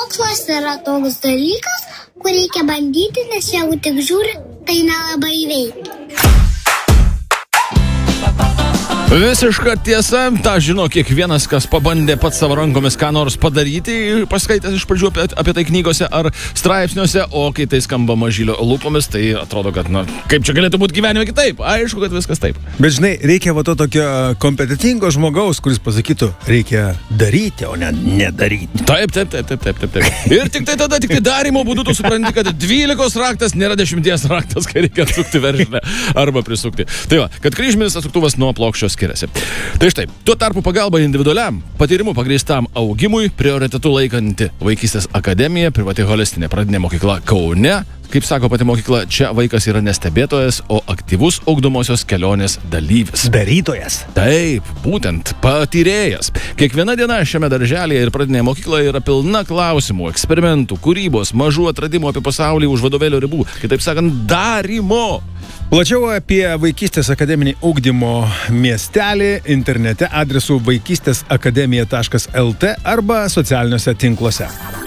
mokslas yra toks dalykas, kur reikia bandyti, nes jeigu tik žiūri, tai nelabai veikia. Visiška tiesa, tą žino kiekvienas, kas pabandė pats savo rankomis ką nors padaryti, paskaitęs iš pradžių apie tai knygose ar straipsniuose, o kai tai skamba Mažylio lūpomis, tai atrodo, kad, kaip čia galėtų būti gyvenime kitaip, aišku, kad viskas taip. Bet žinai, reikia va to tokio kompetentingo žmogaus, kuris pasakytų, reikia daryti, o ne nedaryti. Taip. Ir tik tai darymo būdu tu supranti, kad 12 raktas nėra 10 raktas, kai reikia atsukti veržlę arba prisukti. Tai va, kad kryžminis atsuktuvas nuo plokščios skiriasi. Tai štai, tuo tarpu pagalba individualiam, patyrimu pagrįstam augimui, prioritetu laikanti Vaikystės akademija, privati holistinė pradinė mokykla Kaune. Kaip sako pati mokykla, čia vaikas yra ne stebėtojas, o aktyvus ugdomosios kelionės dalyvis. Darytojas. Taip, būtent patyrėjas. Kiekviena diena šiame darželėje ir pradinėje mokykloje yra pilna klausimų, eksperimentų, kūrybos, mažų atradimų apie pasaulį už vadovėlio ribų. Kitaip sakant, darymo. Plačiau apie Vaikystės akademinį ugdymo miestelį internete adresu vaikystesakademija.lt arba socialiniuose tinkluose.